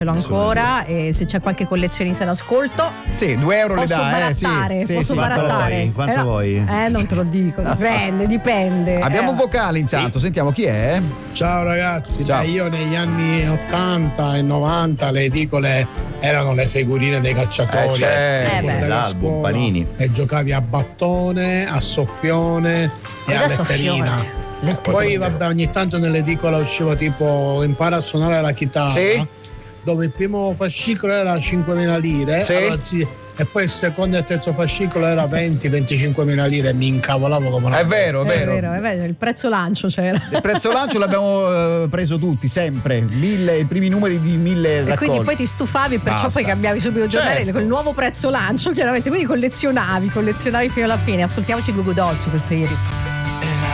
ce l'ho ancora, e se c'è qualche collezionista d'ascolto, sì, 2 euro le posso dà, barattare, sì, posso barattare. Quanto vuoi? Non te lo dico, dipende. Abbiamo un vocale intanto, sentiamo chi è. Ciao ragazzi, Ciao. io negli anni 80 e 90 le edicole erano le figurine dei calciatori, l'album scuola, Panini, e giocavi a battone, a soffione e a letterina. Poi vabbè, ogni tanto nell'edicola usciva tipo impara a suonare la chitarra, dove il primo fascicolo era 5.000 lire, e poi il secondo e il terzo fascicolo era 20-25.000 lire, e mi incavolavo come una È vero. Il prezzo lancio c'era. Il prezzo lancio l'abbiamo preso tutti, sempre. I primi numeri di 1000 raccolti. E quindi poi ti stufavi, perciò poi cambiavi subito giornale con il nuovo prezzo lancio, chiaramente. Quindi collezionavi fino alla fine. Ascoltiamoci Goo Goo Dolls, questo Iris.